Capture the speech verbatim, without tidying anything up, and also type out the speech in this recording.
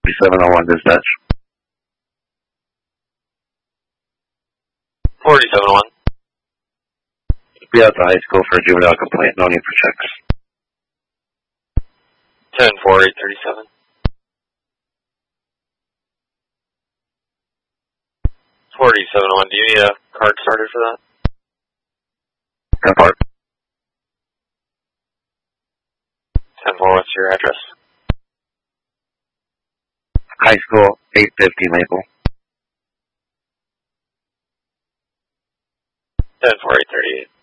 seven oh one dispatch. forty-seven oh one. Be out to high school for a juvenile complaint. No need for checks. ten four eight thirty-seven. forty-seven oh one. Do you need a card started for that? Car park. ten four. What's your address? High school, eight fifty Maple. ten four eight thirty-eight.